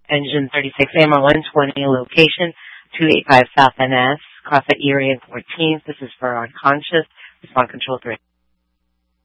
Engine 36 AMR 120, location 285 South NS, cross at Erie and 14th. This is for unconscious. Respond control 3.